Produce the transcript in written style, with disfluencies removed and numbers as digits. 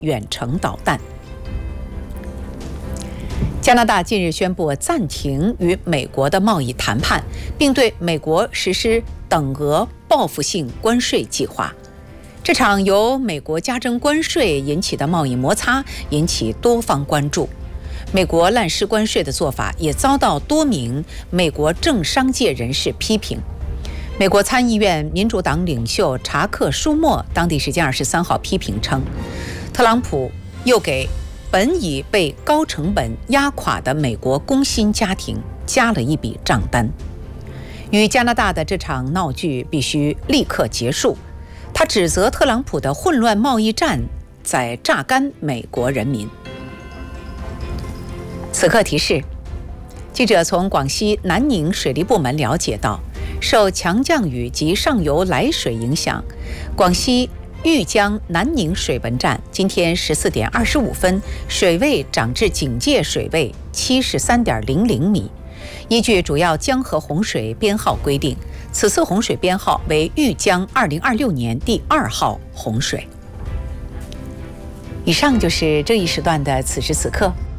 远程导弹。加拿大近日宣布暂停与美国的贸易谈判，并对美国实施等额报复性关税计划。这场由美国加征关税引起的贸易摩擦引起多方关注。美国滥施关税的做法也遭到多名美国政商界人士批评。美国参议院民主党领袖查克·舒默当地时间23号批评称，特朗普又给本已被高成本压垮的美国工薪家庭加了一笔账单。与加拿大的这场闹剧必须立刻结束。他指责特朗普的混乱贸易战在榨干美国人民。此刻提示：记者从广西南宁水利部门了解到，受强降雨及上游来水影响，广西玉江南宁水文站今天14点25分水位涨至警戒水位73.00米。依据主要江河洪水编号规定，此次洪水编号为玉江2026年第2号洪水。以上就是这一时段的此时此刻。